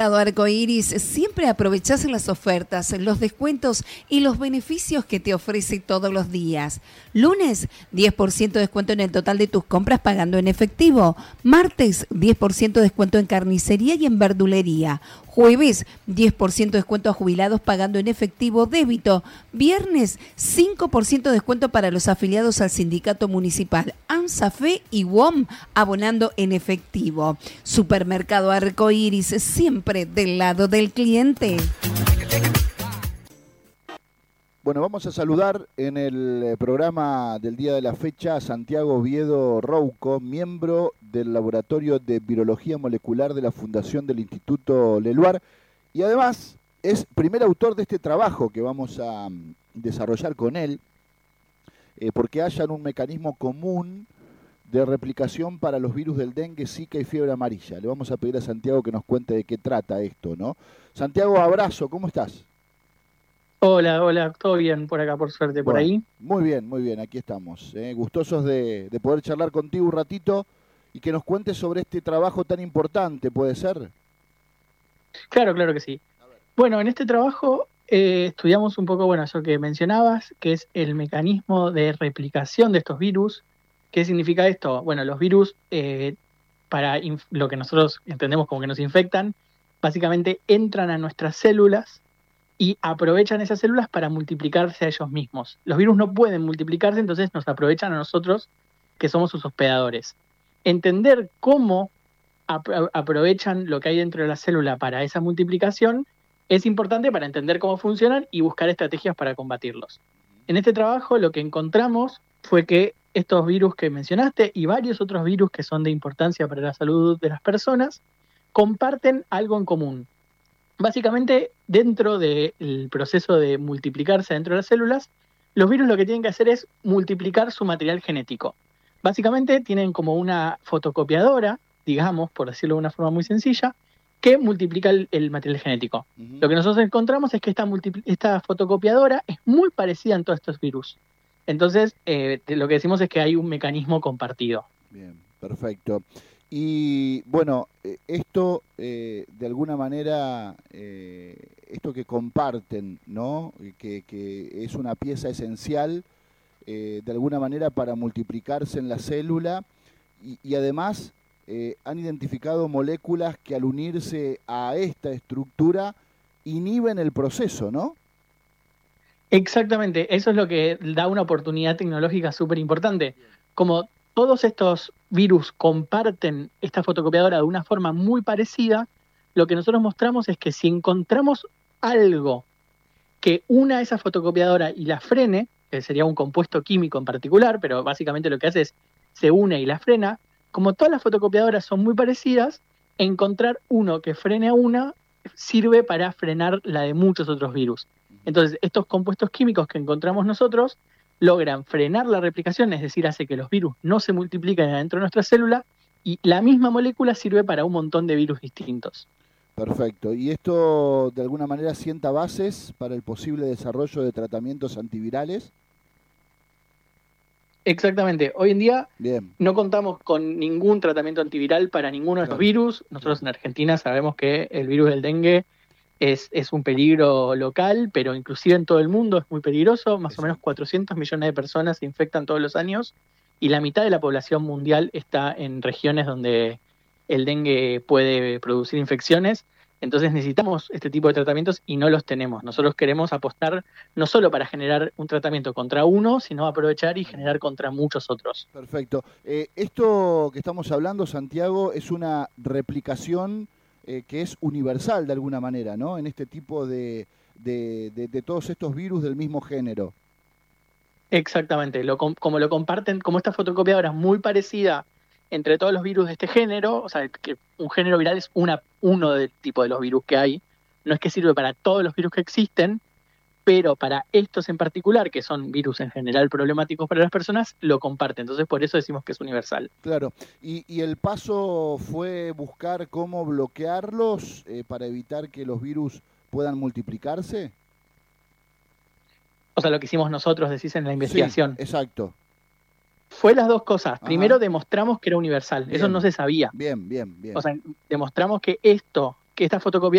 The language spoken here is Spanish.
Supermercado Arcoiris siempre aprovechás las ofertas, los descuentos y los beneficios que te ofrece todos los días. Lunes, 10% de descuento en el total de tus compras pagando en efectivo. Martes, 10% de descuento en carnicería y en verdulería. Jueves, 10% de descuento a jubilados pagando en efectivo débito. Viernes, 5% de descuento para los afiliados al sindicato municipal ANSAFE y WOM abonando en efectivo. Supermercado Arcoiris, siempre del lado del cliente. Bueno, vamos a saludar en el programa del día de la fecha a Santiago Oviedo Rouco, miembro del Laboratorio de Virología Molecular de la Fundación del Instituto Leluar, y además es primer autor de este trabajo que vamos a desarrollar con él, porque hallan un mecanismo común de replicación para los virus del dengue, zika y fiebre amarilla. Le vamos a pedir a Santiago que nos cuente de qué trata esto, ¿no? Santiago, abrazo, ¿cómo estás? Hola, todo bien por acá, por suerte, por ahí. Muy bien, aquí estamos. Gustosos de poder charlar contigo un ratito y que nos cuentes sobre este trabajo tan importante, ¿puede ser? Claro que sí. Bueno, en este trabajo estudiamos un poco, eso que mencionabas, que es el mecanismo de replicación de estos virus. ¿Qué significa esto? Bueno, los virus, para lo que nosotros entendemos como que nos infectan, básicamente entran a nuestras células y aprovechan esas células para multiplicarse a ellos mismos. Los virus no pueden multiplicarse, entonces nos aprovechan a nosotros, que somos sus hospedadores. Entender cómo aprovechan lo que hay dentro de la célula para esa multiplicación es importante para entender cómo funcionan y buscar estrategias para combatirlos. En este trabajo lo que encontramos fue que estos virus que mencionaste y varios otros virus que son de importancia para la salud de las personas comparten algo en común. Básicamente, dentro del proceso de multiplicarse dentro de las células, los virus lo que tienen que hacer es multiplicar su material genético. Básicamente tienen como una fotocopiadora, digamos, por decirlo de una forma muy sencilla, que multiplica el material genético. Lo que nosotros encontramos es que esta fotocopiadora es muy parecida en todos estos virus. Entonces, lo que decimos es que hay un mecanismo compartido. Bien, perfecto. Y bueno, esto de alguna manera, esto que comparten, ¿no? Que es una pieza esencial de alguna manera para multiplicarse en la célula y además han identificado moléculas que al unirse a esta estructura inhiben el proceso, ¿no? Exactamente, eso es lo que da una oportunidad tecnológica súper importante. Como todos estos virus comparten esta fotocopiadora de una forma muy parecida, lo que nosotros mostramos es que si encontramos algo que una esa fotocopiadora y la frene, que sería un compuesto químico en particular, pero básicamente lo que hace es se une y la frena, como todas las fotocopiadoras son muy parecidas, encontrar uno que frene a una sirve para frenar la de muchos otros virus. Entonces, estos compuestos químicos que encontramos nosotros logran frenar la replicación, es decir, hace que los virus no se multipliquen adentro de nuestra célula, y la misma molécula sirve para un montón de virus distintos. Perfecto. ¿Y esto de alguna manera sienta bases para el posible desarrollo de tratamientos antivirales? Exactamente. Hoy en día Bien. no contamos con ningún tratamiento antiviral para ninguno de estos virus. Nosotros en Argentina sabemos que el virus del dengue es un peligro local, pero inclusive en todo el mundo es muy peligroso. Más o menos 400 millones de personas se infectan todos los años y la mitad de la población mundial está en regiones donde el dengue puede producir infecciones. Entonces necesitamos este tipo de tratamientos y no los tenemos. Nosotros queremos apostar no solo para generar un tratamiento contra uno, sino aprovechar y generar contra muchos otros. Perfecto. Esto que estamos hablando, Santiago, es una replicación que es universal de alguna manera, ¿no? En este tipo de todos estos virus del mismo género. Exactamente. Como lo comparten, como esta fotocopiadora es muy parecida entre todos los virus de este género, o sea, que un género viral es uno del tipo de los virus que hay, no es que sirve para todos los virus que existen, pero para estos en particular, que son virus en general problemáticos para las personas, lo comparten. Entonces, por eso decimos que es universal. Claro. ¿Y el paso fue buscar cómo bloquearlos para evitar que los virus puedan multiplicarse? O sea, lo que hicimos nosotros, decís, en la investigación. Sí, exacto. Fue las dos cosas. Ajá. Primero demostramos que era universal. Bien. Eso no se sabía. Bien. O sea, demostramos que esta fotocopia